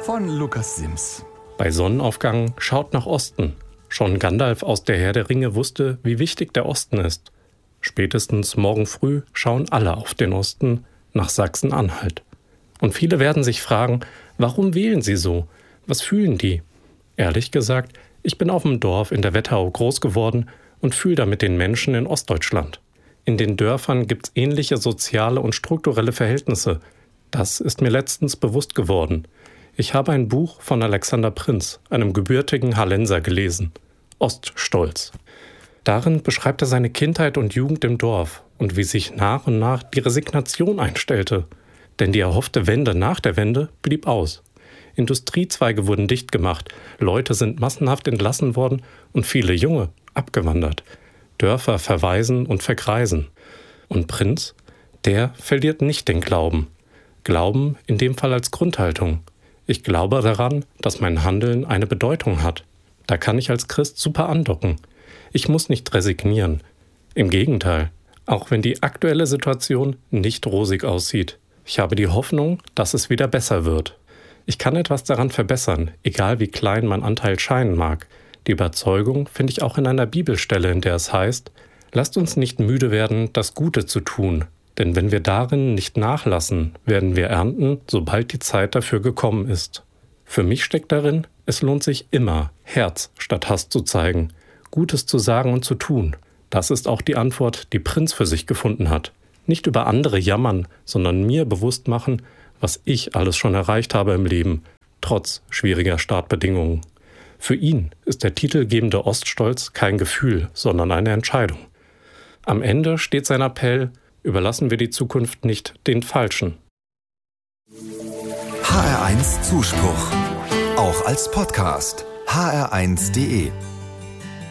von Lukas Sims. Bei Sonnenaufgang schaut nach Osten. Schon Gandalf aus der Herr der Ringe wusste, wie wichtig der Osten ist. Spätestens morgen früh schauen alle auf den Osten, nach Sachsen-Anhalt. Und viele werden sich fragen, warum wählen sie so? Was fühlen die? Ehrlich gesagt, ich bin auf dem Dorf in der Wetterau groß geworden und fühle da mit den Menschen in Ostdeutschland. In den Dörfern gibt's ähnliche soziale und strukturelle Verhältnisse. Das ist mir letztens bewusst geworden. Ich habe ein Buch von Alexander Prinz, einem gebürtigen Hallenser, gelesen. Oststolz. Darin beschreibt er seine Kindheit und Jugend im Dorf und wie sich nach und nach die Resignation einstellte. Denn die erhoffte Wende nach der Wende blieb aus. Industriezweige wurden dicht gemacht, Leute sind massenhaft entlassen worden und viele Junge abgewandert. Dörfer verweisen und vergreisen. Und Prinz, der verliert nicht den Glauben. Glauben in dem Fall als Grundhaltung. Ich glaube daran, dass mein Handeln eine Bedeutung hat. Da kann ich als Christ super andocken. Ich muss nicht resignieren. Im Gegenteil, auch wenn die aktuelle Situation nicht rosig aussieht. Ich habe die Hoffnung, dass es wieder besser wird. Ich kann etwas daran verbessern, egal wie klein mein Anteil scheinen mag. Die Überzeugung finde ich auch in einer Bibelstelle, in der es heißt, lasst uns nicht müde werden, das Gute zu tun. Denn wenn wir darin nicht nachlassen, werden wir ernten, sobald die Zeit dafür gekommen ist. Für mich steckt darin, es lohnt sich immer, Herz statt Hass zu zeigen, Gutes zu sagen und zu tun. Das ist auch die Antwort, die Prinz für sich gefunden hat. Nicht über andere jammern, sondern mir bewusst machen, was ich alles schon erreicht habe im Leben, trotz schwieriger Startbedingungen. Für ihn ist der titelgebende Oststolz kein Gefühl, sondern eine Entscheidung. Am Ende steht sein Appell: Überlassen wir die Zukunft nicht den Falschen. HR1 Zuspruch. Auch als Podcast. hr1.de